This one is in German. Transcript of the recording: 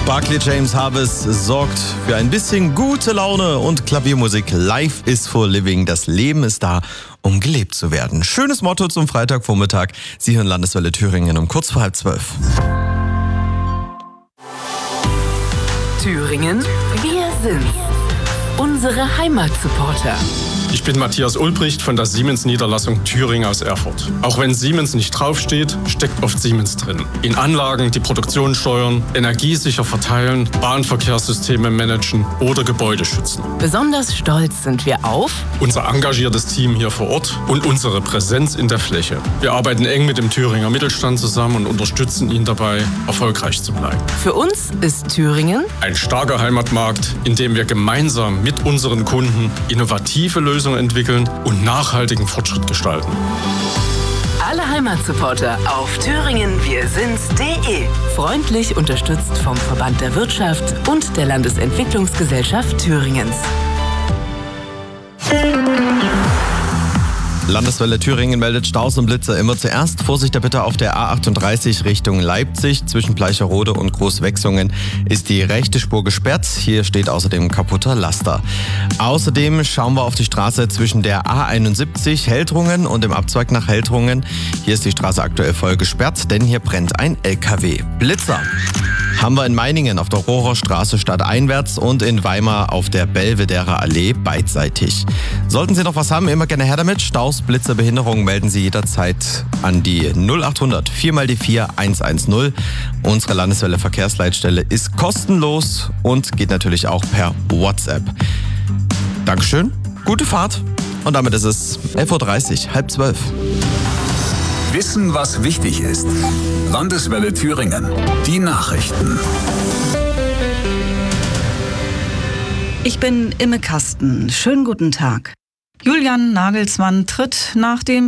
Barclay James Harvest sorgt für ein bisschen gute Laune und Klaviermusik. Life is for living. Das Leben ist da, um gelebt zu werden. Schönes Motto zum Freitagvormittag. Sie hören Landeswelle Thüringen um kurz vor 11:30. Thüringen, wir sind's. Unsere Heimatsupporter. Ich bin Matthias Ulbricht von der Siemens-Niederlassung Thüringen aus Erfurt. Auch wenn Siemens nicht draufsteht, steckt oft Siemens drin. In Anlagen, die Produktion steuern, energiesicher verteilen, Bahnverkehrssysteme managen oder Gebäude schützen. Besonders stolz sind wir auf unser engagiertes Team hier vor Ort und unsere Präsenz in der Fläche. Wir arbeiten eng mit dem Thüringer Mittelstand zusammen und unterstützen ihn dabei, erfolgreich zu bleiben. Für uns ist Thüringen ein starker Heimatmarkt, in dem wir gemeinsam mit unseren Kunden innovative Lösungen entwickeln und nachhaltigen Fortschritt gestalten. Alle Heimatsupporter auf thüringenwirsind's.de. Freundlich unterstützt vom Verband der Wirtschaft und der Landesentwicklungsgesellschaft Thüringens. Landeswelle Thüringen meldet Staus und Blitzer immer zuerst. Vorsicht der Bitte auf der A38 Richtung Leipzig. Zwischen Bleicherode und Großwechsungen ist die rechte Spur gesperrt. Hier steht außerdem kaputter Laster. Außerdem schauen wir auf die Straße zwischen der A71 Heldrungen und dem Abzweig nach Heldrungen. Hier ist die Straße aktuell voll gesperrt, denn hier brennt ein LKW. Blitzer haben wir in Meiningen auf der Rohrer Straße stadteinwärts und in Weimar auf der Belvederer Allee beidseitig. Sollten Sie noch was haben, immer gerne her damit. Staus, Blitzer, Behinderungen melden Sie jederzeit an die 0800 4x4 110. Unsere Landeswelle Verkehrsleitstelle ist kostenlos und geht natürlich auch per WhatsApp. Dankeschön, gute Fahrt und damit ist es 11:30 Uhr, 11:30. Wissen, was wichtig ist. Landeswelle Thüringen. Die Nachrichten. Ich bin Imme Kasten. Schönen guten Tag. Julian Nagelsmann tritt nach dem